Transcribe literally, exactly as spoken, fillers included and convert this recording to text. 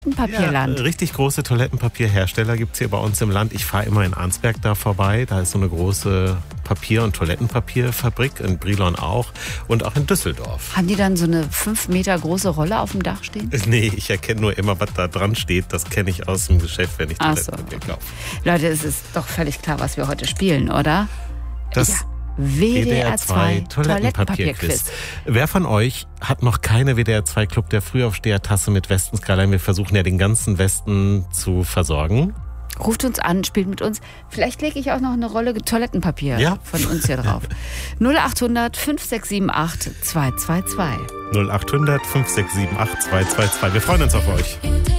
Toilettenpapierland. Ja, richtig große Toilettenpapierhersteller gibt es hier bei uns im Land. Ich fahre immer in Arnsberg da vorbei. Da ist so eine große Papier- und Toilettenpapierfabrik, in Brilon auch und auch in Düsseldorf. Haben die dann so eine fünf Meter große Rolle auf dem Dach stehen? Nee, ich erkenne nur immer, was da dran steht. Das kenne ich aus dem Geschäft, wenn ich Ach so. Toilettenpapier kaufe. Leute, es ist doch völlig klar, was wir heute spielen, oder? Das ja. W D R zwei Toilettenpapierquiz. Wer von euch hat noch keine W D R zwei Club der Frühaufsteher-Tasse mit Westenskala? Wir versuchen ja den ganzen Westen zu versorgen. Ruft uns an, spielt mit uns. Vielleicht lege ich auch noch eine Rolle Toilettenpapier ja. von uns hier drauf. null acht hundert fünf sechs sieben acht zwei zwei zwei. null acht hundert fünf sechs sieben acht zwei zwei zwei. Wir freuen uns auf euch.